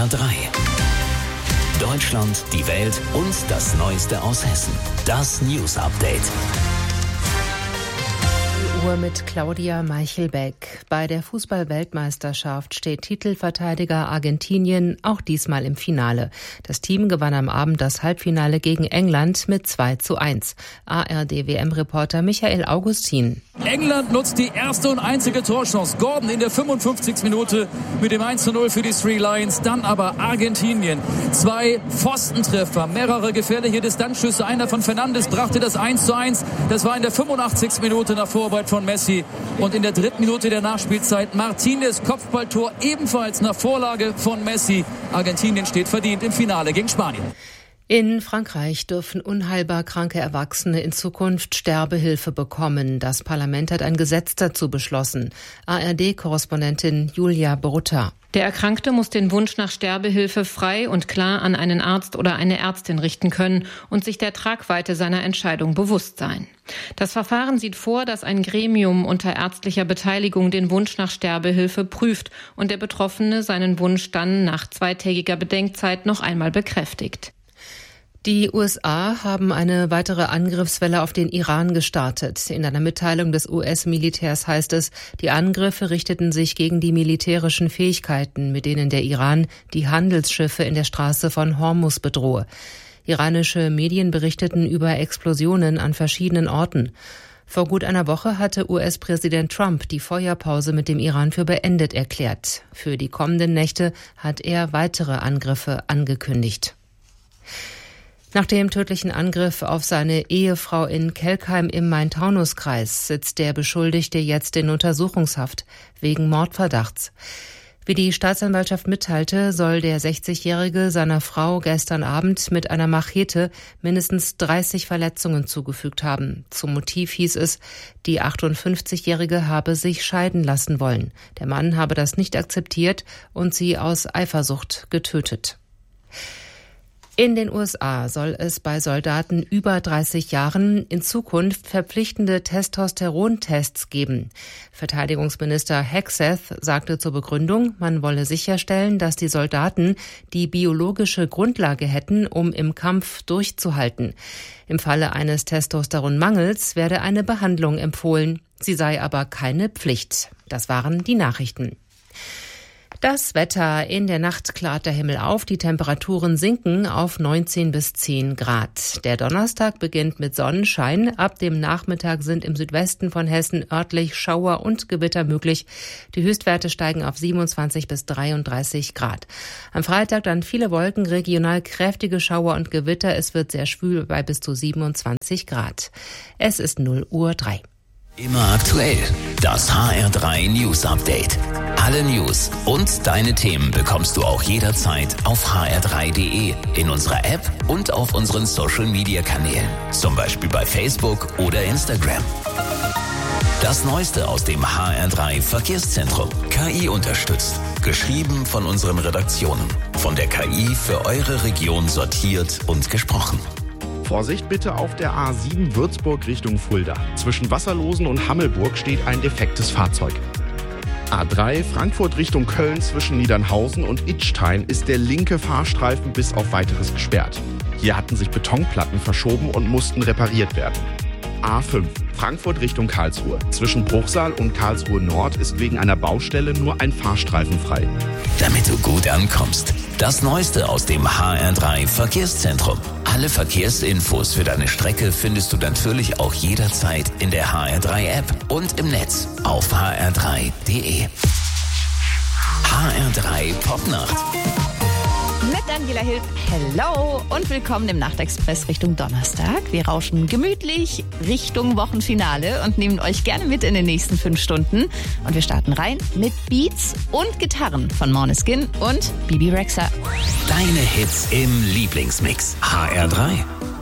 HR3. Deutschland, die Welt und das Neueste aus Hessen. Das News Update. Mit Claudia Meichelbeck. Bei der Fußball-Weltmeisterschaft steht Titelverteidiger Argentinien auch diesmal im Finale. Das Team gewann am Abend das Halbfinale gegen England mit 2:1. ARD-WM-Reporter Michael Augustin. England nutzt die erste und einzige Torchance. Gordon in der 55. Minute mit dem 1:0 für die Three Lions. Dann aber Argentinien. 2 Pfostentreffer, mehrere gefährliche Distanzschüsse. Einer von Fernandes brachte das 1:1. Das war in der 85. Minute nach Vorarbeit von Messi. Und in der 3. Minute der Nachspielzeit Martinez, Kopfballtor, ebenfalls nach Vorlage von Messi. Argentinien steht verdient im Finale gegen Spanien. In Frankreich dürfen unheilbar kranke Erwachsene in Zukunft Sterbehilfe bekommen. Das Parlament hat ein Gesetz dazu beschlossen. ARD-Korrespondentin Julia Brutta. Der Erkrankte muss den Wunsch nach Sterbehilfe frei und klar an einen Arzt oder eine Ärztin richten können und sich der Tragweite seiner Entscheidung bewusst sein. Das Verfahren sieht vor, dass ein Gremium unter ärztlicher Beteiligung den Wunsch nach Sterbehilfe prüft und der Betroffene seinen Wunsch dann nach 2-tägiger Bedenkzeit noch einmal bekräftigt. Die USA haben eine weitere Angriffswelle auf den Iran gestartet. In einer Mitteilung des US-Militärs heißt es, die Angriffe richteten sich gegen die militärischen Fähigkeiten, mit denen der Iran die Handelsschiffe in der Straße von Hormuz bedrohe. Iranische Medien berichteten über Explosionen an verschiedenen Orten. Vor gut einer Woche hatte US-Präsident Trump die Feuerpause mit dem Iran für beendet erklärt. Für die kommenden Nächte hat er weitere Angriffe angekündigt. Nach dem tödlichen Angriff auf seine Ehefrau in Kelkheim im Main-Taunus-Kreis sitzt der Beschuldigte jetzt in Untersuchungshaft wegen Mordverdachts. Wie die Staatsanwaltschaft mitteilte, soll der 60-Jährige seiner Frau gestern Abend mit einer Machete mindestens 30 Verletzungen zugefügt haben. Zum Motiv hieß es, die 58-Jährige habe sich scheiden lassen wollen. Der Mann habe das nicht akzeptiert und sie aus Eifersucht getötet. In den USA soll es bei Soldaten über 30 Jahren in Zukunft verpflichtende Testosterontests geben. Verteidigungsminister Hegseth sagte zur Begründung, man wolle sicherstellen, dass die Soldaten die biologische Grundlage hätten, um im Kampf durchzuhalten. Im Falle eines Testosteronmangels werde eine Behandlung empfohlen. Sie sei aber keine Pflicht. Das waren die Nachrichten. Das Wetter: In der Nacht klart der Himmel auf, die Temperaturen sinken auf 19 bis 10 Grad. Der Donnerstag beginnt mit Sonnenschein. Ab dem Nachmittag sind im Südwesten von Hessen örtlich Schauer und Gewitter möglich. Die Höchstwerte steigen auf 27 bis 33 Grad. Am Freitag dann viele Wolken, regional kräftige Schauer und Gewitter. Es wird sehr schwül bei bis zu 27 Grad. Es ist 0:03. Immer aktuell. Das HR3 News Update. Alle News und deine Themen bekommst du auch jederzeit auf hr3.de, in unserer App und auf unseren Social Media Kanälen. Zum Beispiel bei Facebook oder Instagram. Das Neueste aus dem HR3 Verkehrszentrum. KI unterstützt. Geschrieben von unseren Redaktionen. Von der KI für eure Region sortiert und gesprochen. Vorsicht bitte auf der A7 Würzburg Richtung Fulda. Zwischen Wasserlosen und Hammelburg steht ein defektes Fahrzeug. A3 Frankfurt Richtung Köln zwischen Niedernhausen und Idstein ist der linke Fahrstreifen bis auf Weiteres gesperrt. Hier hatten sich Betonplatten verschoben und mussten repariert werden. A5 Frankfurt Richtung Karlsruhe. Zwischen Bruchsal und Karlsruhe Nord ist wegen einer Baustelle nur ein Fahrstreifen frei. Damit du gut ankommst. Das Neueste aus dem HR3 Verkehrszentrum. Alle Verkehrsinfos für deine Strecke findest du natürlich auch jederzeit in der HR3-App und im Netz auf hr3.de. HR3 Popnacht. Mit Daniela Hilf. Hello und willkommen im Nachtexpress Richtung Donnerstag. Wir rauschen gemütlich Richtung Wochenfinale und nehmen euch gerne mit in den nächsten 5 Stunden. Und wir starten rein mit Beats und Gitarren von Måneskin und Bibi Rexha. Deine Hits im Lieblingsmix. HR3.